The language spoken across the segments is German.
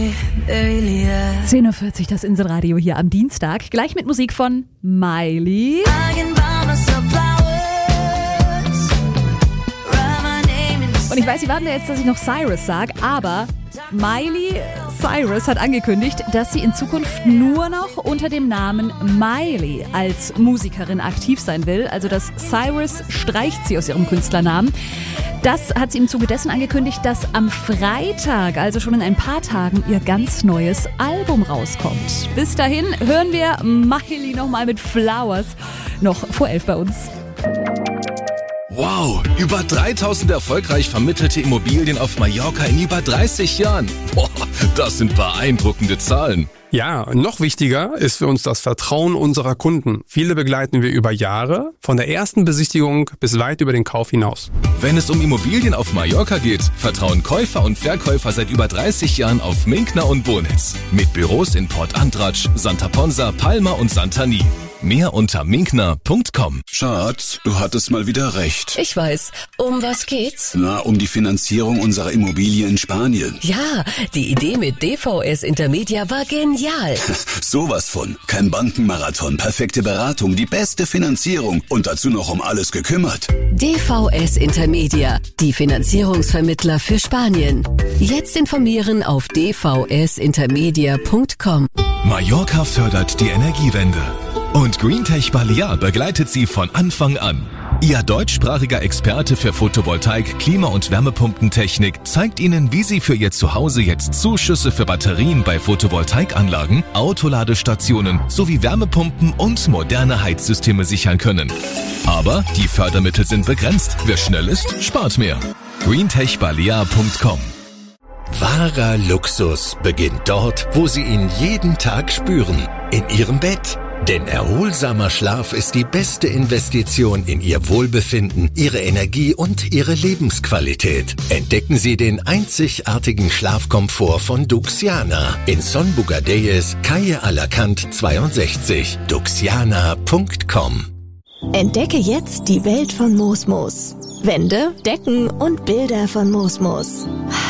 10.40 Uhr, das Inselradio hier am Dienstag. Gleich mit Musik von Miley. Und ich weiß, Sie warten ja jetzt, dass ich noch Cyrus sage, aber Miley Cyrus hat angekündigt, dass sie in Zukunft nur noch unter dem Namen Miley als Musikerin aktiv sein will. Also das Cyrus streicht sie aus ihrem Künstlernamen. Das hat sie im Zuge dessen angekündigt, dass am Freitag, also schon in ein paar Tagen, ihr ganz neues Album rauskommt. Bis dahin hören wir Miley nochmal mit Flowers, noch vor 11 bei uns. Wow, über 3000 erfolgreich vermittelte Immobilien auf Mallorca in über 30 Jahren. Boah, das sind beeindruckende Zahlen. Ja, noch wichtiger ist für uns das Vertrauen unserer Kunden. Viele begleiten wir über Jahre, von der ersten Besichtigung bis weit über den Kauf hinaus. Wenn es um Immobilien auf Mallorca geht, vertrauen Käufer und Verkäufer seit über 30 Jahren auf Minkner und Bonitz. Mit Büros in Port Antratsch, Santa Ponsa, Palma und Santani. Mehr unter minkner.com. Schatz, du hattest mal wieder recht. Ich weiß. Um was geht's? Na, um die Finanzierung unserer Immobilie in Spanien. Ja, die Idee mit DVS Intermedia war genial. Sowas von. Kein Bankenmarathon, perfekte Beratung, die beste Finanzierung und dazu noch um alles gekümmert. DVS Intermedia, die Finanzierungsvermittler für Spanien. Jetzt informieren auf dvsintermedia.com. Mallorca fördert die Energiewende. Und Greentech Balear begleitet Sie von Anfang an. Ihr deutschsprachiger Experte für Photovoltaik, Klima- und Wärmepumpentechnik zeigt Ihnen, wie Sie für Ihr Zuhause jetzt Zuschüsse für Batterien bei Photovoltaikanlagen, Autoladestationen sowie Wärmepumpen und moderne Heizsysteme sichern können. Aber die Fördermittel sind begrenzt. Wer schnell ist, spart mehr. greentechbalear.com. Wahrer Luxus beginnt dort, wo Sie ihn jeden Tag spüren. In Ihrem Bett. Denn erholsamer Schlaf ist die beste Investition in Ihr Wohlbefinden, Ihre Energie und Ihre Lebensqualität. Entdecken Sie den einzigartigen Schlafkomfort von Duxiana in Son Bugadeyes, Calle Alacant 62. Duxiana.com. Entdecke jetzt die Welt von Mosmos. Wände, Decken und Bilder von Mosmos.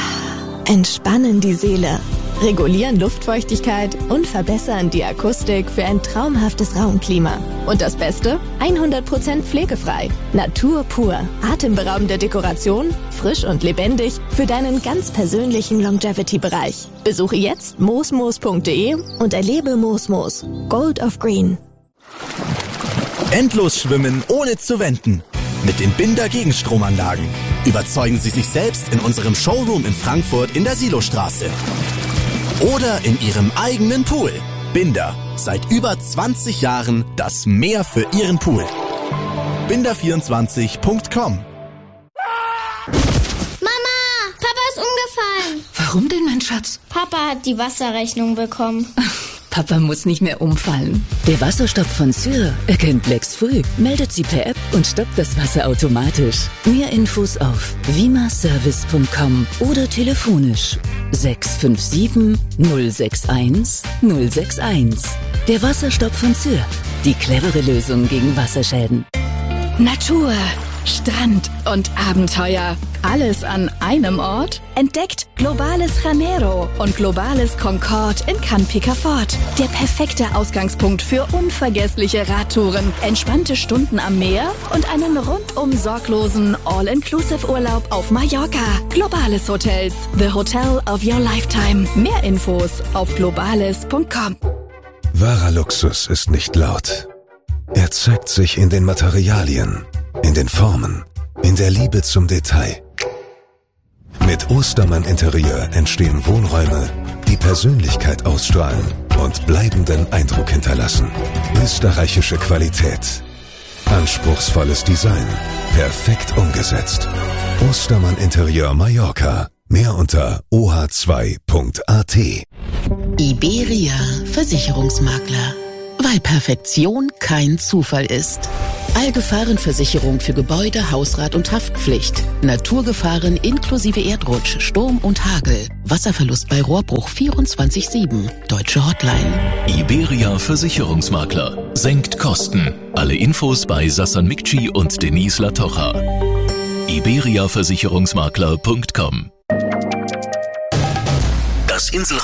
Entspannen die Seele, regulieren Luftfeuchtigkeit und verbessern die Akustik für ein traumhaftes Raumklima. Und das Beste? 100% pflegefrei. Natur pur. Atemberaubende Dekoration, frisch und lebendig für deinen ganz persönlichen Longevity-Bereich. Besuche jetzt mosmos.de und erlebe Mosmos. Gold of Green. Endlos schwimmen ohne zu wenden. Mit den Binder Gegenstromanlagen. Überzeugen Sie sich selbst in unserem Showroom in Frankfurt in der Silostraße. Oder in Ihrem eigenen Pool. Binder. Seit über 20 Jahren das Meer für Ihren Pool. Binder24.com. Mama, Papa ist umgefallen. Warum denn, mein Schatz? Papa hat die Wasserrechnung bekommen. Papa muss nicht mehr umfallen. Der Wasserstopp von Syr erkennt Lecks früh, meldet sie per App und stoppt das Wasser automatisch. Mehr Infos auf vimaservice.com oder telefonisch 657 061 061. Der Wasserstopp von Syr. Die clevere Lösung gegen Wasserschäden. Natur, Strand und Abenteuer. Alles an einem Ort? Entdeckt Globales Janeiro und Globales Concord in Can Picafort. Der perfekte Ausgangspunkt für unvergessliche Radtouren, entspannte Stunden am Meer und einen rundum sorglosen All-Inclusive-Urlaub auf Mallorca. Globales Hotels, the hotel of your lifetime. Mehr Infos auf globales.com. Wahrer Luxus ist nicht laut. Er zeigt sich in den Materialien, in den Formen, in der Liebe zum Detail. Mit Ostermann Interieur entstehen Wohnräume, die Persönlichkeit ausstrahlen und bleibenden Eindruck hinterlassen. Österreichische Qualität. Anspruchsvolles Design. Perfekt umgesetzt. Ostermann Interieur Mallorca. Mehr unter oh2.at. Iberia Versicherungsmakler. Weil Perfektion kein Zufall ist. Allgefahrenversicherung für Gebäude, Hausrat und Haftpflicht. Naturgefahren inklusive Erdrutsch, Sturm und Hagel. Wasserverlust bei Rohrbruch 24/7. Deutsche Hotline. Iberia Versicherungsmakler. Senkt Kosten. Alle Infos bei Sassan Mikci und Denise Latocha. iberiaversicherungsmakler.com. Das